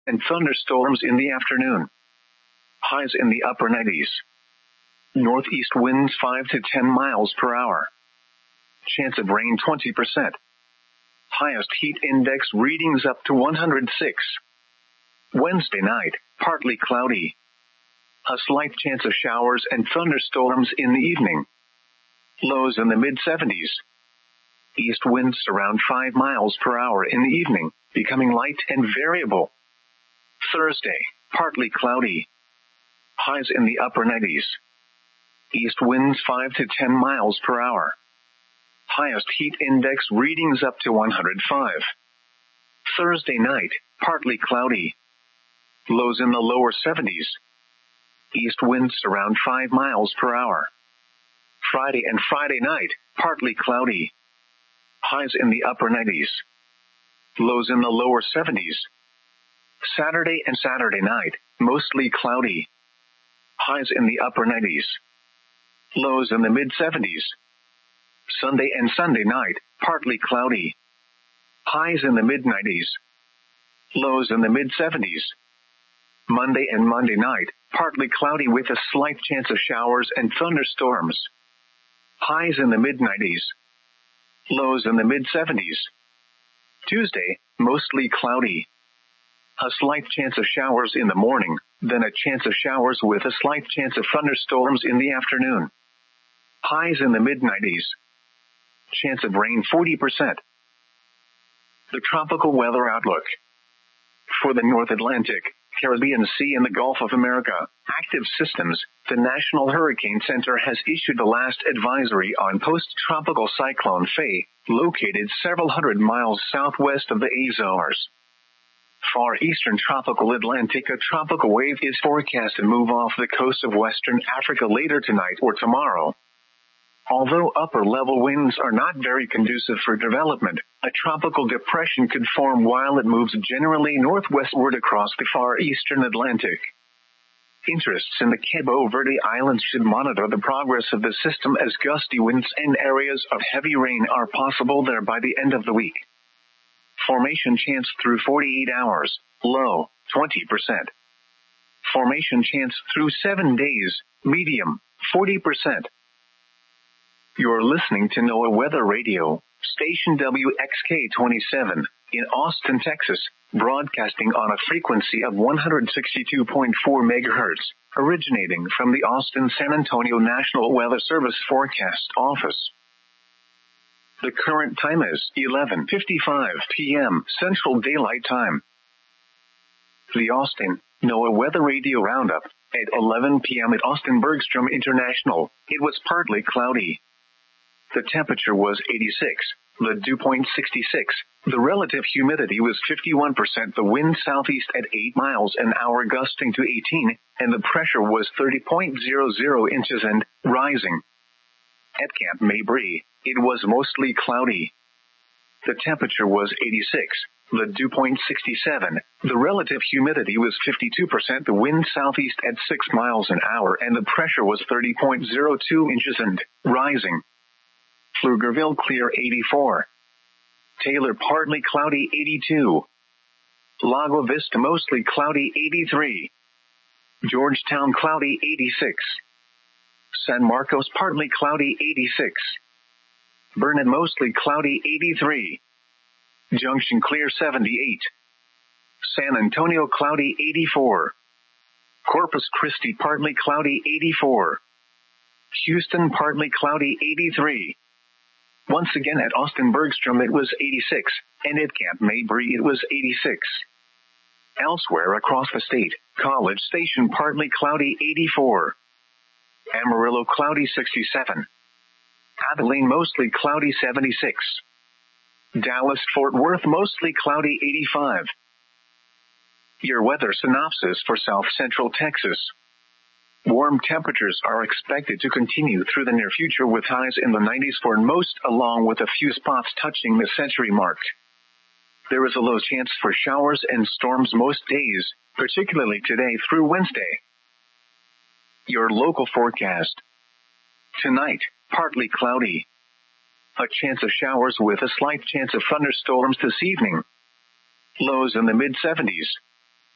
and thunderstorms in the afternoon. Highs in the upper 90s. Northeast winds 5 to 10 miles per hour. Chance of rain 20%. Highest heat index readings up to 106. Wednesday night, partly cloudy. A slight chance of showers and thunderstorms in the evening. Lows in the mid-70s. East winds around 5 miles per hour in the evening, becoming light and variable. Thursday, partly cloudy. Highs in the upper 90s. East winds 5 to 10 miles per hour. Highest heat index readings up to 105. Thursday night, partly cloudy. Lows in the lower 70s. East winds around 5 miles per hour. Friday and Friday night, partly cloudy. Highs in the upper 90s. Lows in the lower 70s. Saturday and Saturday night, mostly cloudy. Highs in the upper 90s. Lows in the mid-70s. Sunday and Sunday night, partly cloudy. Highs in the mid-90s. Lows in the mid-70s. Monday and Monday night, partly cloudy with a slight chance of showers and thunderstorms. Highs in the mid-90s. Lows in the mid-70s. Tuesday, mostly cloudy. A slight chance of showers in the morning, then a chance of showers with a slight chance of thunderstorms in the afternoon. Highs in the mid-90s. Chance of rain 40%. The tropical weather outlook. For the North Atlantic, Caribbean Sea and the Gulf of America, active systems, the National Hurricane Center has issued the last advisory on post-tropical cyclone Faye, located several hundred miles southwest of the Azores. Far eastern tropical Atlantic, a tropical wave is forecast to move off the coast of western Africa later tonight or tomorrow. Although upper-level winds are not very conducive for development, a tropical depression could form while it moves generally northwestward across the far eastern Atlantic. Interests in the Cabo Verde Islands should monitor the progress of the system as gusty winds and areas of heavy rain are possible there by the end of the week. Formation chance through 48 hours, low, 20%. Formation chance through 7 days, medium, 40%. You're listening to NOAA Weather Radio, station WXK-27, in Austin, Texas, broadcasting on a frequency of 162.4 MHz, originating from the Austin-San Antonio National Weather Service Forecast Office. The current time is 11:55 p.m. Central Daylight Time. The Austin NOAA Weather Radio Roundup. At 11 p.m. at Austin Bergstrom International, it was partly cloudy. The temperature was 86, the dew point 66, the relative humidity was 51%, the wind southeast at 8 miles an hour gusting to 18, and the pressure was 30.00 inches and rising. At Camp Mabry, it was mostly cloudy. The temperature was 86, the dew point 67, the relative humidity was 52%, the wind southeast at 6 miles an hour, and the pressure was 30.02 inches and rising. Pflugerville clear 84. Taylor partly cloudy 82. Lago Vista mostly cloudy 83. Georgetown cloudy 86. San Marcos partly cloudy 86. Vernon mostly cloudy 83. Junction clear 78. San Antonio cloudy 84. Corpus Christi partly cloudy 84. Houston partly cloudy 83. Once again at Austin Bergstrom it was 86, and at Camp Mabry it was 86. Elsewhere across the state, College Station partly cloudy 84. Amarillo cloudy 67. Abilene mostly cloudy 76. Dallas Fort Worth mostly cloudy 85. Your weather synopsis for South Central Texas. Warm temperatures are expected to continue through the near future with highs in the 90s for most, along with a few spots touching the century mark. There is a low chance for showers and storms most days, particularly today through Wednesday. Your local forecast. Tonight, partly cloudy. A chance of showers with a slight chance of thunderstorms this evening. Lows in the mid-70s.